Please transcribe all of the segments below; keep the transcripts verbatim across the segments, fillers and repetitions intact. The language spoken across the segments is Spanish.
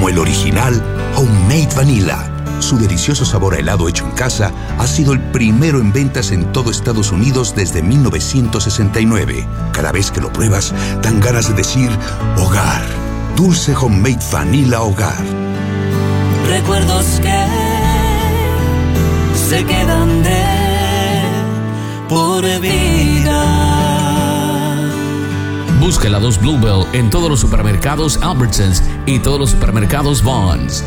como el original Homemade Vanilla. Su delicioso sabor a helado hecho en casa ha sido el primero en ventas en todo Estados Unidos desde mil novecientos sesenta y nueve. Cada vez que lo pruebas, dan ganas de decir hogar. Dulce Homemade Vanilla Hogar. Recuerdos que se quedan de por vida. Busca la dos Bluebell en todos los supermercados Albertsons y todos los supermercados Vons.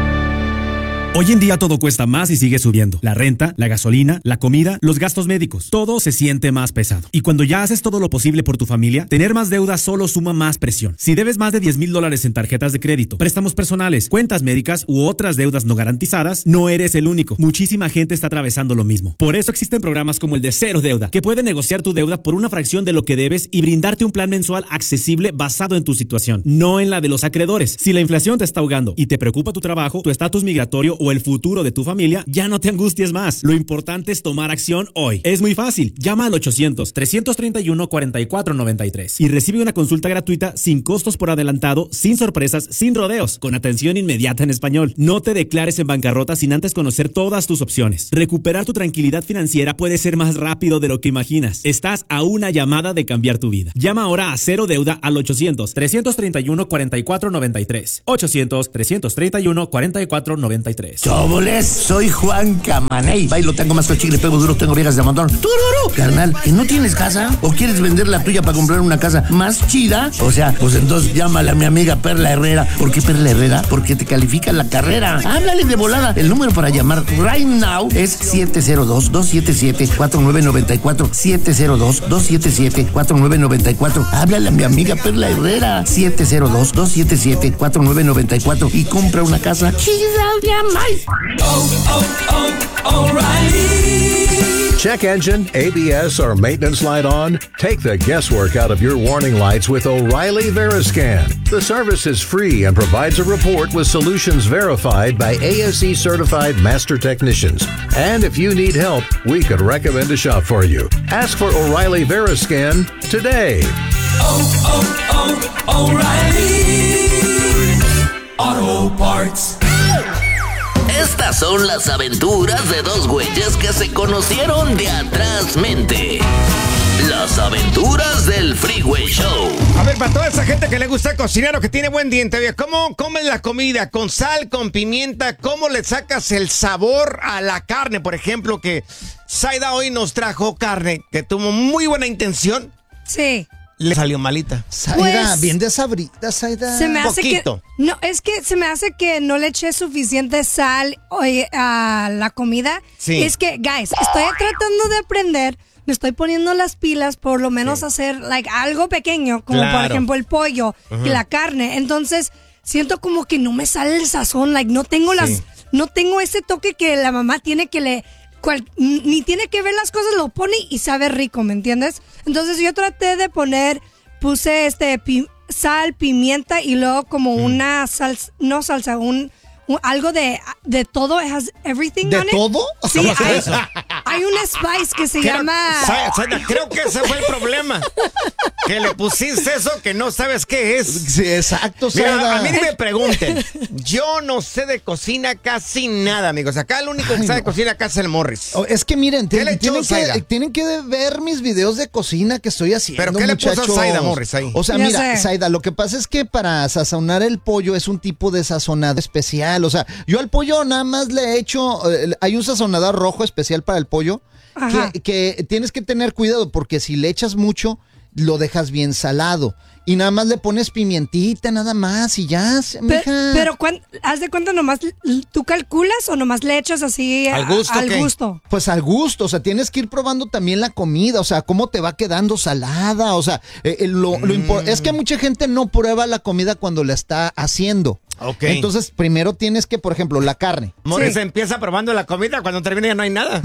Hoy en día todo cuesta más y sigue subiendo. La renta, la gasolina, la comida, los gastos médicos. Todo se siente más pesado. Y cuando ya haces todo lo posible por tu familia, tener más deuda solo suma más presión. Si debes más de diez mil dólares en tarjetas de crédito, préstamos personales, cuentas médicas u otras deudas no garantizadas, no eres el único. Muchísima gente está atravesando lo mismo. Por eso existen programas como el de Cero Deuda, que puede negociar tu deuda por una fracción de lo que debes y brindarte un plan mensual accesible basado en tu situación, no en la de los acreedores. Si la inflación te está ahogando y te preocupa tu trabajo, tu estatus migratorio o el futuro de tu familia, ya no te angusties más. Lo importante es tomar acción hoy. Es muy fácil. Llama al ochocientos, trescientos treinta y uno, cuarenta y cuatro noventa y tres y recibe una consulta gratuita sin costos por adelantado, sin sorpresas, sin rodeos, con atención inmediata en español. No te declares en bancarrota sin antes conocer todas tus opciones. Recuperar tu tranquilidad financiera puede ser más rápido de lo que imaginas. Estás a una llamada de cambiar tu vida. Llama ahora a Cero Deuda al ochocientos, trescientos treinta y uno, cuarenta y cuatro noventa y tres. ochocientos, trescientos treinta y uno, cuarenta y cuatro noventa y tres. ¡Choboles! Soy Juan Camaney. Bailo, tengo más chicle, pego duro, tengo viejas de montón. ¡Tururú! Carnal, ¿que no tienes casa? ¿O quieres vender la tuya para comprar una casa más chida? O sea, pues entonces llámale a mi amiga Perla Herrera. ¿Por qué Perla Herrera? Porque te califica la carrera. Háblale de volada. El número para llamar right now es siete cero dos, dos siete siete, cuatro nueve nueve cuatro. siete cero dos, dos siete siete, cuatro nueve nueve cuatro. Háblale a mi amiga Perla Herrera. siete cero dos, dos siete siete, cuatro nueve nueve cuatro y compra una casa chida de amar. Oh, oh, oh, O'Reilly. Check engine, A B S, or maintenance light on? Take the guesswork out of your warning lights with O'Reilly Veriscan. The service is free and provides a report with solutions verified by A S E certified master technicians. And if you need help, we could recommend a shop for you. Ask for O'Reilly Veriscan today. Oh, oh, oh, O'Reilly Auto Parts. Estas son las aventuras de dos güeyes que se conocieron de atrás mente. Las aventuras del Freeway Show. A ver, para toda esa gente que le gusta cocinar o que tiene buen diente, oye, ¿cómo comes la comida? ¿Con sal, con pimienta? ¿Cómo le sacas el sabor a la carne? Por ejemplo, que Zaida hoy nos trajo carne que tuvo muy buena intención. Sí. Le salió malita. Zaida, Pues, bien desabrida, Zaida. Se me hace Poquito. que no, es que se me hace que no le eché suficiente sal oye, a la comida. Sí. Es que, guys, estoy tratando de aprender, me estoy poniendo las pilas, por lo menos Sí. hacer like algo pequeño, como Claro. por ejemplo el pollo Ujú. y la carne. Entonces, siento como que no me sale el sazón, like no tengo las Sí. no tengo ese toque que la mamá tiene que le cual- ni tiene que ver las cosas, lo pone y sabe rico, ¿me entiendes? Entonces yo traté de poner, puse este pi- sal, pimienta y luego como Mm. una salsa, no salsa, un, un- algo de, de todo, it has everything ¿De on it. todo? Sí, ¿Cómo está hay, eso? hay un spice que se Creo- llama... Zaida, Zaida, creo que ese fue el problema. Que le pusiste eso que no sabes qué es. Sí, exacto, Mira, Zaida. a mí ni me pregunten. Yo no sé de cocina casi nada, amigos. Acá el único que Ay, sabe de no. cocina acá es el Morris. Oh, es que miren, ¿Qué te- le echó tienen, Zaida? que, tienen que ver mis videos de cocina que estoy haciendo, ¿Pero qué le puso muchachos. Zaida Morris ahí? O sea, Ya mira, sé. Zaida, lo que pasa es que para sazonar el pollo es un tipo de sazonado especial. O sea, yo al pollo nada más le he hecho, eh, hay un sazonador rojo especial para el pollo Ajá. que, que tienes que tener cuidado porque si le echas mucho, lo dejas bien salado. Y nada más le pones pimientita, nada más, y ya, Pe- mija. pero, ¿cuán- haz de cuenta nomás l- tú calculas o nomás le echas así a- ¿Al gusto al qué? gusto? Pues al gusto, o sea, tienes que ir probando también la comida, o sea, cómo te va quedando salada, o sea, eh, eh, lo, lo impor- es que mucha gente no prueba la comida cuando la está haciendo. Ok. Entonces, primero tienes que, por ejemplo, la carne. Morris Sí. empieza probando la comida, cuando termina ya no hay nada.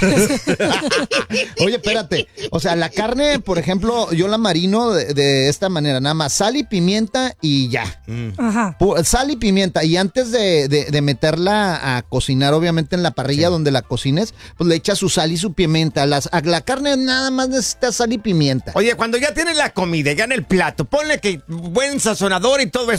Oye, espérate, o sea, la carne, por ejemplo, yo la marino de, de esta manera, nada más sal y pimienta y ya. Ajá. Pu- Sal y pimienta, y antes de, de- de meterla a cocinar, obviamente en la parrilla donde la cocines, pues le echas su sal y su pimienta. Las, a la carne nada más necesita sal y pimienta. Oye, cuando ya tienes la comida, ya en el plato, ponle que buen sazonador y todo eso.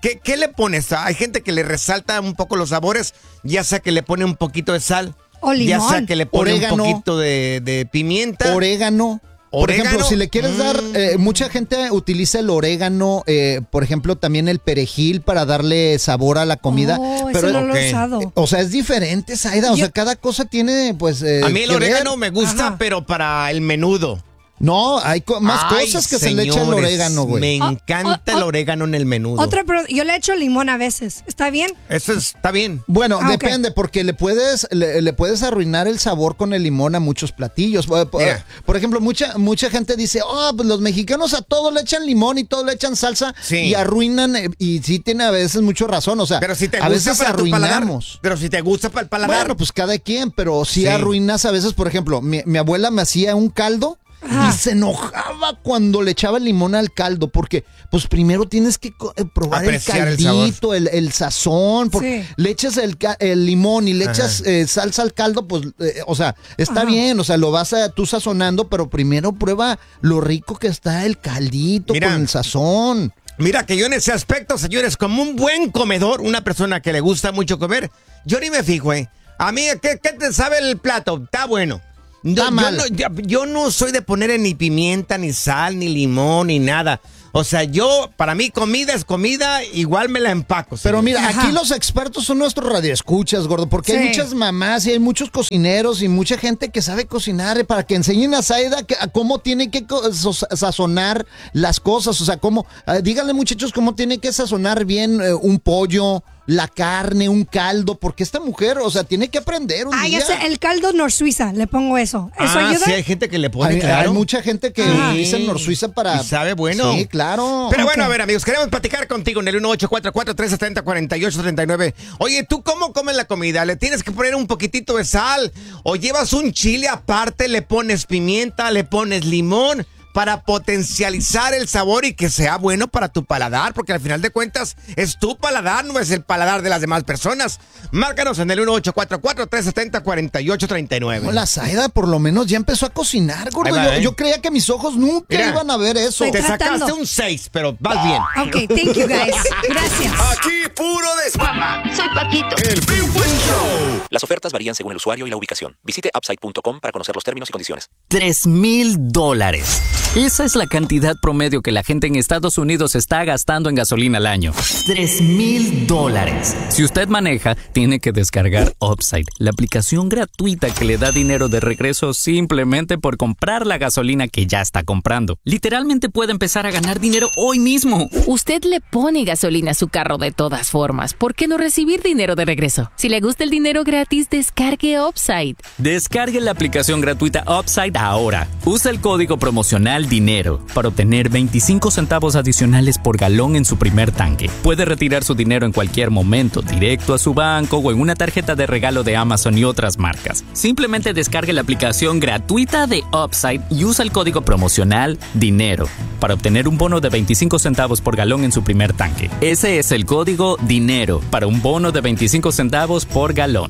¿qué, ¿qué le pones? Hay gente que le resalta un poco los sabores, ya sea que le pone un poquito de sal, o limón. ya sea que le pone Orégano. un poquito de, de pimienta. Orégano. Por ¿Orégano? ejemplo, si le quieres Mm. dar, eh, mucha gente utiliza el orégano, eh, por ejemplo, también el perejil para darle sabor a la comida. Oh, pero eso no lo ok. he usado. O sea, es diferente, Zaida. O Yo- sea, cada cosa tiene, pues. eh, A mí el que orégano ver. me gusta, Ajá. pero para el menudo. No, hay co- más Ay, cosas que se le echa el señores, orégano, güey. Me Oh, encanta oh, el oh. orégano en el menudo. Otra, pero yo le echo limón a veces. ¿Está bien? Eso es- está bien. Bueno, Ah, ok. depende, porque le puedes, le, le puedes arruinar el sabor con el limón a muchos platillos. Por, por- Mira. por ejemplo, mucha, mucha gente dice, oh, pues los mexicanos a todo le echan limón y todo le echan salsa Sí. y arruinan, eh, y sí tiene a veces mucho razón, o sea, Pero si te a gusta veces para tu paladar. arruinamos. Pero si te gusta para el paladar. Bueno, pues cada quien, pero sí, Sí. arruinas a veces, por ejemplo, mi, mi abuela me hacía un caldo Ajá. y se enojaba cuando le echaba el limón al caldo, porque pues primero tienes que co- eh, probar Apreciar el el caldito, el, el sazón, porque Sí. le echas el, ca- el limón y le Ajá. echas eh, salsa al caldo, pues, eh, o sea, está Ajá. bien, o sea, lo vas a, tú sazonando, pero primero prueba lo rico que está el caldito Mira. con el sazón. Mira que yo en ese aspecto, señores, como un buen comedor, una persona que le gusta mucho comer, yo ni me fijo, ¿eh? A mí, ¿qué, qué te sabe el plato? Está bueno. No, Está yo, mal. no, yo, yo no soy de poner ni pimienta, ni sal, ni limón, ni nada. O sea, yo, para mí, comida es comida, igual me la empaco. Pero señor. mira, Ajá. aquí los expertos son nuestros radioescuchas, gordo, porque hay Sí. muchas mamás y hay muchos cocineros y mucha gente que sabe cocinar eh, para que enseñen a Zaida que- a cómo tiene que co- so- sazonar las cosas. O sea, cómo, eh, díganle muchachos cómo tiene que sazonar bien eh, un pollo, la carne, un caldo, porque esta mujer, o sea, tiene que aprender un Ah, día. ya sé, el caldo Nor Suiza, le pongo eso. ¿Eso Ah, ayuda? sí, hay gente que le pone, Hay, claro. hay mucha gente que Ajá. utiliza el Nor Suiza para... Y sabe bueno. Sí, claro. Pero bueno, Ok. a ver, amigos, queremos platicar contigo en el uno ocho cuatro cuatro, tres siete cero, cuatro ocho tres nueve. Oye, ¿tú cómo comes la comida? ¿Le tienes que poner un poquitito de sal? ¿O llevas un chile aparte, le pones pimienta, le pones limón? Para potencializar el sabor y que sea bueno para tu paladar, porque al final de cuentas es tu paladar, no es el paladar de las demás personas. Márcanos en el uno ocho cuatro cuatro, tres siete cero, cuatro ocho tres nueve. La Zaida por lo menos ya empezó a cocinar, gordo. Ahí va, yo, ¿eh? yo creía que mis ojos nunca Mira. iban a ver eso. Te Estoy sacaste tratando. un seis, pero vas bien. Ok, thank you guys. Gracias. Aquí puro desmama. Soy Paquito. El Freeway Show. Las ofertas varían según el usuario y la ubicación. Visite upside punto com para conocer los términos y condiciones. Tres mil dólares. Esa es la cantidad promedio que la gente en Estados Unidos está gastando en gasolina al año. Tres mil dólares. Si usted maneja, tiene que descargar Upside, la aplicación gratuita que le da dinero de regreso simplemente por comprar la gasolina que ya está comprando. Literalmente puede empezar a ganar dinero hoy mismo. Usted le pone gasolina a su carro de todas formas. ¿Por qué no recibir dinero de regreso? Si le gusta el dinero gratis, descargue Upside. Descargue la aplicación gratuita Upside ahora. Usa el código promocional DINERO para obtener veinticinco centavos adicionales por galón en su primer tanque. Puede retirar su dinero en cualquier momento, directo a su banco o en una tarjeta de regalo de Amazon y otras marcas. Simplemente descargue la aplicación gratuita de Upside y usa el código promocional DINERO para obtener un bono de veinticinco centavos por galón en su primer tanque. Ese es el código DINERO para un bono de veinticinco centavos por galón.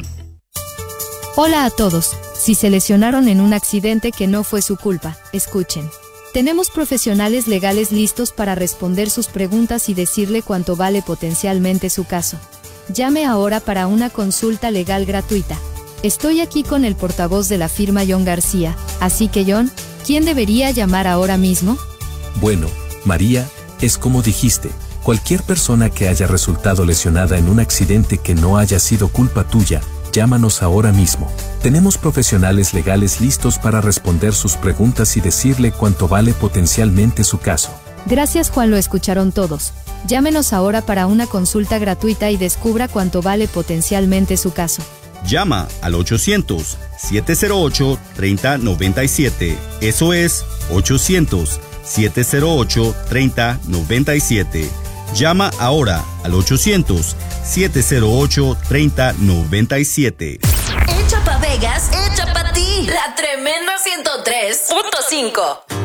Hola a todos. Si se lesionaron en un accidente que no fue su culpa, escuchen. Tenemos profesionales legales listos para responder sus preguntas y decirle cuánto vale potencialmente su caso. Llame ahora para una consulta legal gratuita. Estoy aquí con el portavoz de la firma John García, así que John, ¿quién debería llamar ahora mismo? Bueno, María, es como dijiste, cualquier persona que haya resultado lesionada en un accidente que no haya sido culpa tuya, llámanos ahora mismo. Tenemos profesionales legales listos para responder sus preguntas y decirle cuánto vale potencialmente su caso. Gracias Juan, lo escucharon todos. Llámenos ahora para una consulta gratuita y descubra cuánto vale potencialmente su caso. Llama al ochocientos, siete cero ocho, tres cero nueve siete. Eso es ochocientos, siete cero ocho, tres cero nueve siete. Llama ahora al ochocientos, siete cero ocho, tres cero nueve siete. Hecha pa' Vegas, hecha pa' ti. La tremenda ciento tres punto cinco.